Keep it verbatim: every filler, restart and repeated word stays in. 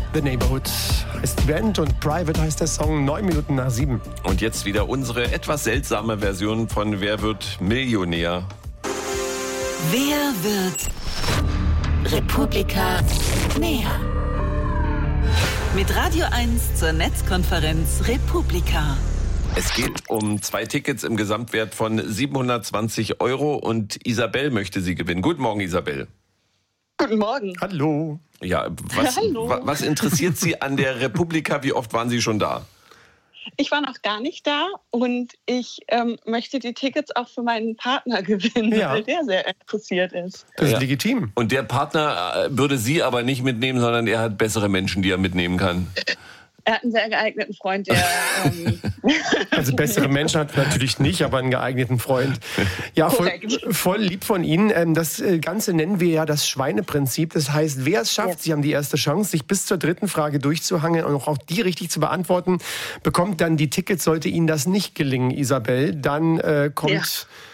The Neighborhood heißt die Band und Private heißt der Song, neun Minuten nach sieben. Und jetzt wieder unsere etwas seltsame Version von Wer wird Millionär? Wer wird Republika näher? Mit Radio eins zur Netzkonferenz Republika. Es geht um zwei Tickets im Gesamtwert von siebenhundertzwanzig Euro und Isabel möchte sie gewinnen. Guten Morgen, Isabel. Guten Morgen. Hallo. Ja, was, Hallo. wa- was interessiert Sie an der Republika? Wie oft waren Sie schon da? Ich war noch gar nicht da und ich ähm, möchte die Tickets auch für meinen Partner gewinnen, Ja. weil der sehr interessiert ist. Das ist Ja. legitim. Und der Partner äh, würde Sie aber nicht mitnehmen, sondern er hat bessere Menschen, die er mitnehmen kann. Er hat einen sehr geeigneten Freund, der... Ähm, Also bessere Menschen hat er natürlich nicht, aber einen geeigneten Freund. Ja, voll, Korrekt. voll lieb von Ihnen. Ähm, Das äh, Ganze nennen wir ja das Schweineprinzip. Das heißt, wer es schafft, Ja. Sie haben die erste Chance, sich bis zur dritten Frage durchzuhangeln und auch die richtig zu beantworten, bekommt dann die Tickets. Sollte Ihnen das nicht gelingen, Isabel, dann äh, kommt... Ja.